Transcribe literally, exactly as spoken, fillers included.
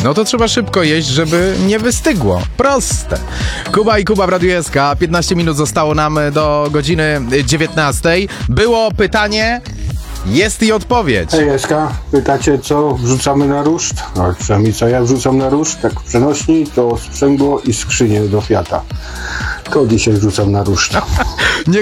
no to trzeba szybko jeść, żeby nie wystygło. Proste. Kuba i Kuba w Radiu S K. piętnaście minut zostało nam do godziny dziewiętnastej. Było pytanie, jest i odpowiedź. Hej Eska, pytacie co wrzucamy na ruszt? No, przynajmniej co ja wrzucam na ruszt, tak w przenośni, to sprzęgło i skrzynię do Fiata. To dzisiaj wrzucam na ruszt. Nie